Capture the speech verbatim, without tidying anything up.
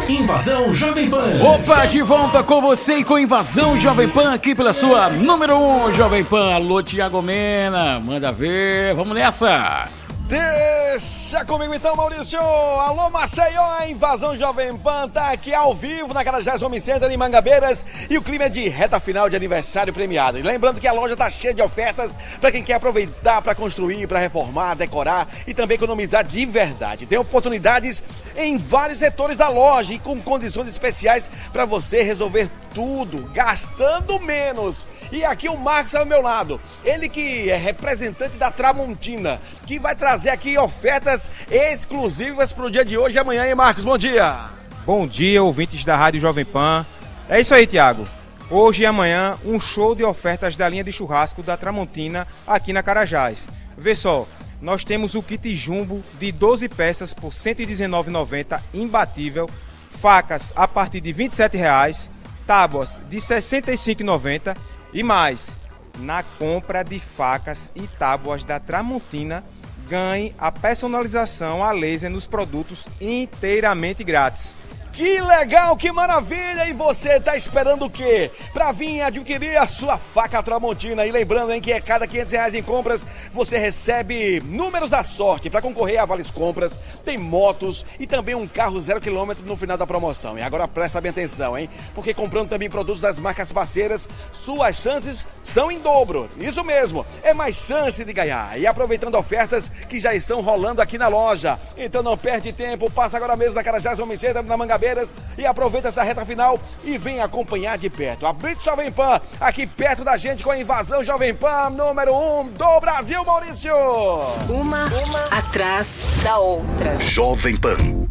Invasão Jovem Pan. Opa, de volta com você e com Invasão Jovem Pan aqui pela sua número um Jovem Pan. Alô, Tiago Mena, manda ver, vamos nessa. Deixa comigo então, Maurício. Alô, Maceió, a Invasão Jovem Pan tá aqui ao vivo na Carajás Home Center em Mangabeiras e o clima é de reta final de aniversário premiado. E lembrando que a loja tá cheia de ofertas para quem quer aproveitar para construir, para reformar, decorar e também economizar de verdade. Tem oportunidades em vários setores da loja e com condições especiais para você resolver tudo, gastando menos. E aqui o Marcos é ao meu lado, ele que é representante da Tramontina, que vai trazer aqui ofertas exclusivas para o dia de hoje e amanhã, hein, Marcos? Bom dia! Bom dia, ouvintes da Rádio Jovem Pan. É isso aí, Tiago. Hoje e amanhã, um show de ofertas da linha de churrasco da Tramontina aqui na Carajás. Vê só, nós temos o kit jumbo de doze peças por cento e dezenove reais e noventa centavos, imbatível, facas a partir de vinte e sete reais, tábuas de sessenta e cinco reais e noventa centavos e mais. Na compra de facas e tábuas da Tramontina, ganhe a personalização a laser nos produtos inteiramente grátis. Que legal, que maravilha! E você tá esperando o quê? Pra vir adquirir a sua faca Tramontina. E lembrando, hein, que a cada quinhentos reais em compras, você recebe números da sorte para concorrer a vales compras, tem motos e também um carro zero quilômetro no final da promoção. E agora presta bem atenção, hein? Porque comprando também produtos das marcas parceiras, suas chances são em dobro. Isso mesmo, é mais chance de ganhar. E aproveitando ofertas que já estão rolando aqui na loja. Então não perde tempo, passa agora mesmo na Carajás Home Center, na Mangabeira, e aproveita essa reta final e vem acompanhar de perto a Blitz Jovem Pan, aqui perto da gente com a Invasão Jovem Pan, número um do Brasil, Maurício! Uma, uma atrás da outra. Jovem Pan.